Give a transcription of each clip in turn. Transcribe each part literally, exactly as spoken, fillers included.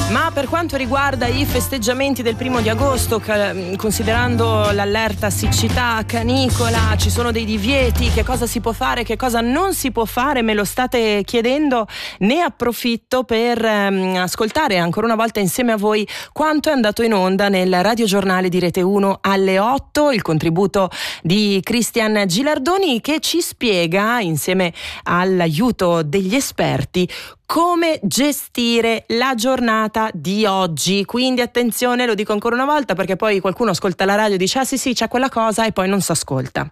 Ma per quanto riguarda i festeggiamenti del primo di agosto, considerando l'allerta siccità canicola, ci sono dei divieti, che cosa si può fare, che cosa non si può fare, me lo state chiedendo, ne approfitto per ehm, ascoltare ancora una volta insieme a voi quanto è andato in onda nel radiogiornale di Rete uno alle otto, il contributo di Cristian Gilardoni, che ci spiega, insieme all'aiuto degli esperti, come gestire la giornata di oggi. Quindi attenzione, lo dico ancora una volta, perché poi qualcuno ascolta la radio e dice ah sì sì c'è quella cosa e poi non si ascolta.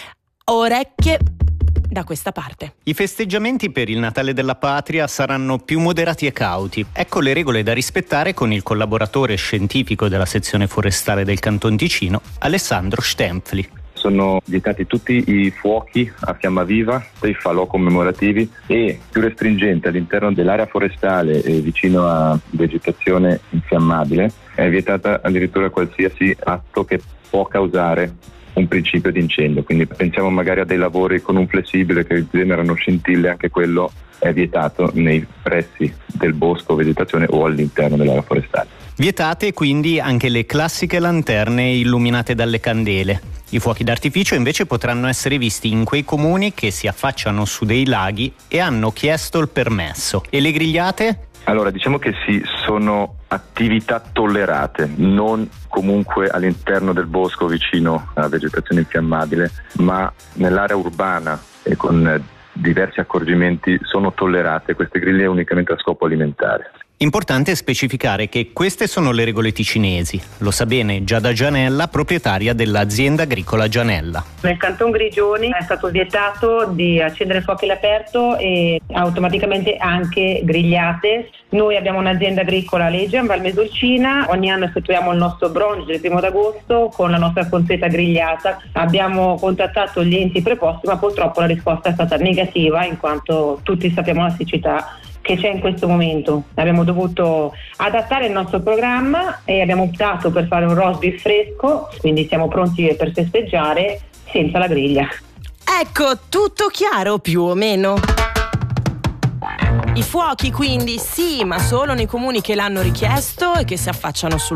Orecchie da questa parte. I festeggiamenti per il Natale della Patria saranno più moderati e cauti. Ecco le regole da rispettare con il collaboratore scientifico della sezione forestale del Canton Ticino, Alessandro Stempfli. Sono vietati tutti i fuochi a fiamma viva, i falò commemorativi, e più restringente all'interno dell'area forestale e vicino a vegetazione infiammabile è vietata addirittura qualsiasi atto che può causare un principio di incendio. Quindi pensiamo magari a dei lavori con un flessibile che generano scintille, anche quello è vietato nei pressi del bosco, vegetazione o all'interno dell'area forestale. Vietate quindi anche le classiche lanterne illuminate dalle candele. I fuochi d'artificio invece potranno essere visti in quei comuni che si affacciano su dei laghi e hanno chiesto il permesso. E le grigliate? Allora, diciamo che sì, sono attività tollerate, non comunque all'interno del bosco vicino alla vegetazione infiammabile, ma nell'area urbana e con diversi accorgimenti sono tollerate queste griglie unicamente a scopo alimentare. Importante specificare che queste sono le regole ticinesi. Lo sa bene Giada Gianella, proprietaria dell'azienda agricola Gianella. Nel Canton Grigioni è stato vietato di accendere fuochi all'aperto e automaticamente anche grigliate. Noi abbiamo un'azienda agricola a Leggia, in Val Mesolcina. Ogni anno effettuiamo il nostro brunch del primo d'agosto con la nostra consueta grigliata. Abbiamo contattato gli enti preposti, ma purtroppo la risposta è stata negativa, in quanto tutti sappiamo la siccità che c'è in questo momento. Abbiamo dovuto adattare il nostro programma e abbiamo optato per fare un roast beef fresco, quindi siamo pronti per festeggiare senza la griglia. Ecco, tutto chiaro più o meno. I fuochi quindi sì, ma solo nei comuni che l'hanno richiesto e che si affacciano sul